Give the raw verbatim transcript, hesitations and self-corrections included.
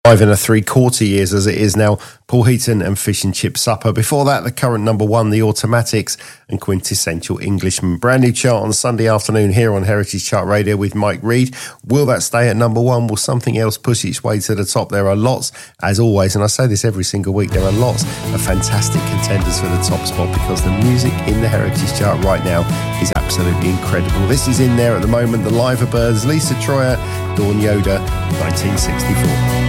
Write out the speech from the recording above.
Five and a three quarter years as it is now, Paul Heaton and Fish and Chip Supper. Before that, the current number one, The Automatics and Quintessential Englishman. Brand new chart on Sunday afternoon here on Heritage Chart Radio with Mike Reid. Will that stay at number one? Will something else push its way to the top? There are lots, as always, and I say this every single week, there are lots of fantastic contenders for the top spot because the music in the Heritage Chart right now is absolutely incredible. This is in there at the moment, the Liver Birds, Lisa Troyer, Dawn Yoder, nineteen sixty-four.